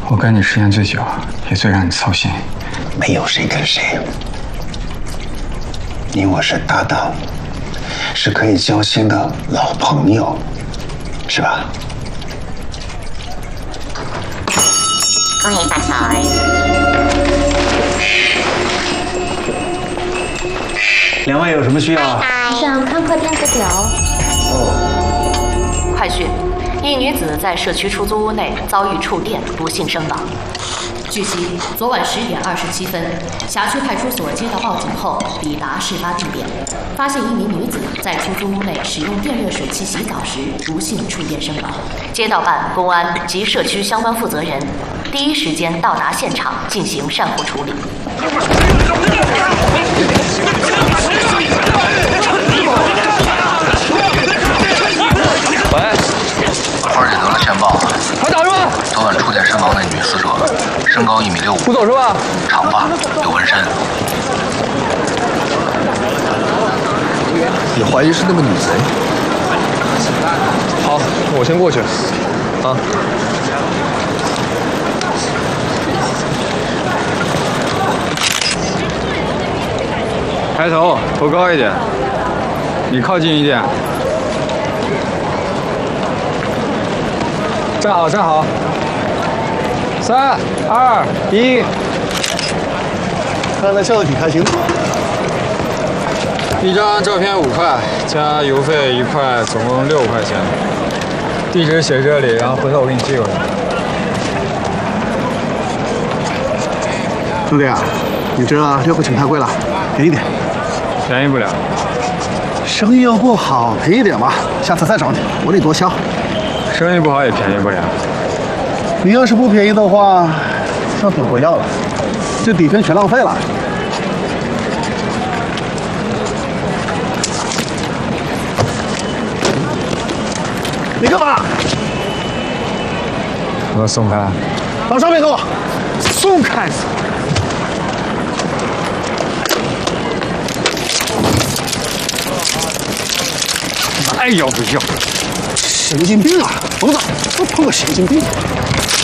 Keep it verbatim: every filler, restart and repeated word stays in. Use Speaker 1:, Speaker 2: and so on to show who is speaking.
Speaker 1: 我跟你时间最久，也最让你操心。
Speaker 2: 没有谁跟谁，你我是搭档，是可以交心的老朋友，是吧？
Speaker 3: 恭喜发财！
Speaker 4: 两位有什么需要啊？
Speaker 3: 想看块电子表。
Speaker 4: 哦。
Speaker 5: 快讯：一女子在社区出租屋内遭遇触电，不幸身亡。据悉，昨晚十点二十七分，辖区派出所接到报警后，抵达事发地点，发现一名女子在出租屋内使用电热水器洗澡时，不幸触电身亡。街道办、公安及社区相关负责人第一时间到达现场进行善后处理。
Speaker 6: 喂，花儿姐得了线报，
Speaker 7: 快打住！
Speaker 6: 昨晚触电身亡的女死者，身高一米六五，
Speaker 7: 不走是吧？
Speaker 6: 长发，有纹身。
Speaker 8: 你怀疑是那个女贼？
Speaker 7: 好，我先过去。啊。
Speaker 1: 抬头，头高一点。你靠近一点。站好，站好。三、二、一。
Speaker 8: 看来笑得挺开心的。
Speaker 1: 一张照片五块，加邮费一块，总共六块钱。地址写这里，然后回头我给你寄过来。
Speaker 8: 兄弟啊，你这六块钱太贵了，便宜点。
Speaker 1: 便宜不了。
Speaker 8: 生意又不好，便宜点吧，下次再找你，我得多销。
Speaker 1: 生意不好也便宜不了。
Speaker 8: 你要是不便宜的话，商品不要了，这底片全浪费了。你干嘛？
Speaker 1: 我松开。
Speaker 8: 往上面给我松开！
Speaker 1: 爱要不要？
Speaker 8: 神经病啊！疯子，都碰个神经病。